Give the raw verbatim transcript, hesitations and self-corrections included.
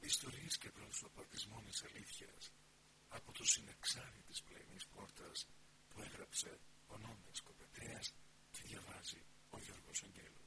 Ιστορίες και προσωπατισμών της αλήθειας από το συνεξάρι της πλαϊνής πόρτας που έγραψε ο Νόμες Κοπετέας και διαβάζει ο Γιώργος Αγγέλου.